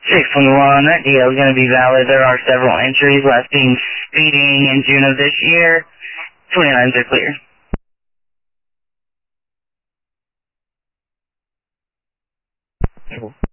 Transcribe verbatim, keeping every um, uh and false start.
six twenty-one, that D L is going to be valid. There are several entries, last being speeding in June of this year. twenty-nines are clear.